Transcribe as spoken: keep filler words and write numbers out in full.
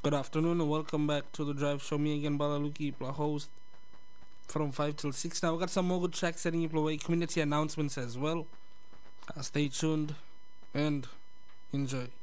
Good afternoon and welcome back to the Drive Show. Me again, Balaluki, your host from five till six. Now, we got some more good tracks setting you away, community announcements as well. Uh, stay tuned and enjoy.